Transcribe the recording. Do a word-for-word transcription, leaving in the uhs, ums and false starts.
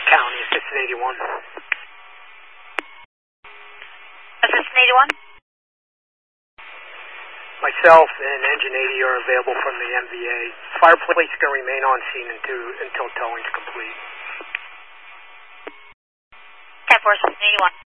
County, Assistant eighty-one. Assistant eighty-one? Myself and Engine eighty are available from the M V A. Fireplace is going to remain on scene until, until towing is complete. ten four, Assistant eighty-one.